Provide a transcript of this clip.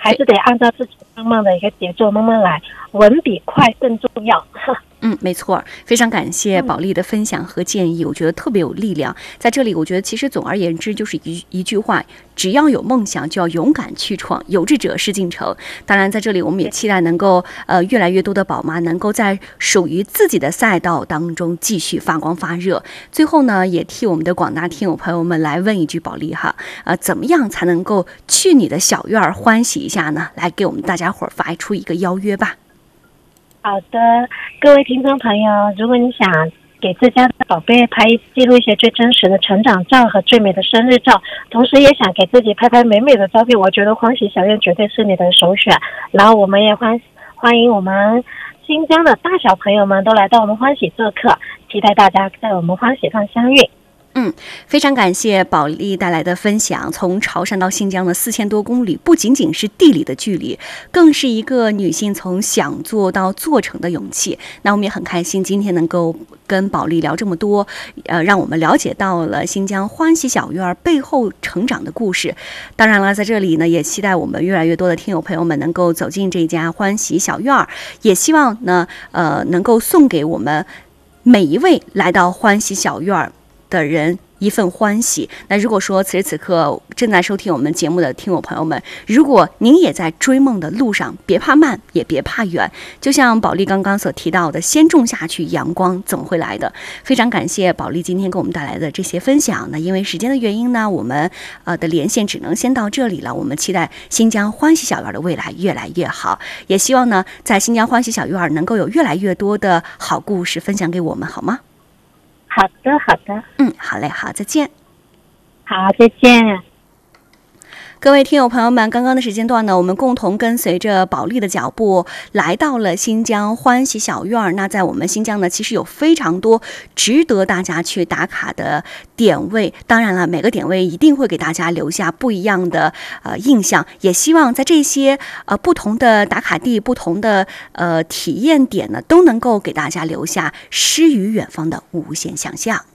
还是得按照自己慢慢的一个节奏慢慢来，稳比快更重要。 没错，非常感谢保利的分享和建议，我觉得特别有力量。在这里，我觉得其实总而言之就是一句话：只要有梦想，就要勇敢去闯，有志者事竟成。当然，在这里我们也期待能够越来越多的宝妈能够在属于自己的赛道当中继续发光发热。最后呢，也替我们的广大听友朋友们来问一句保利哈，怎么样才能够去你的小院欢喜一下呢？来给我们大家伙发出一个邀约吧。 好的，各位听众朋友，如果你想给自家的宝贝记录一些最真实的成长照和最美的生日照，同时也想给自己拍美美的照片，我觉得欢喜小院绝对是你的首选。然后我们也欢迎我们新疆的大小朋友们都来到我们欢喜做客，期待大家在我们欢喜上相遇。 非常感谢保利带来的分享。从潮汕到新疆的4000多公里，不仅仅是地理的距离，更是一个女性从想做到做成的勇气。那我们也很开心今天能够跟保利聊这么多，让我们了解到了新疆欢喜小院背后成长的故事。当然了，在这里呢，也期待我们越来越多的听友朋友们能够走进这家欢喜小院，也希望呢，能够送给我们每一位来到欢喜小院的人一份欢喜。那如果说此时此刻正在收听我们节目的听友朋友们，如果您也在追梦的路上，别怕慢，也别怕远，就像保利刚刚所提到的，先种下去，阳光总会来的。非常感谢保利今天给我们带来的这些分享。那因为时间的原因呢，我们的连线只能先到这里了。我们期待新疆欢喜小院的未来越来越好，也希望呢，在新疆欢喜小院能够有越来越多的好故事分享给我们，好吗？ 好的，好的。 好嘞，好，再见。 好，再见。 各位听友朋友们，刚刚的时间段呢，我们共同跟随着保利的脚步来到了新疆欢喜小院。那在我们新疆呢，其实有非常多值得大家去打卡的点位，当然了，每个点位一定会给大家留下不一样的印象，也希望在这些不同的打卡地、不同的体验点呢，都能够给大家留下诗与远方的无限想象。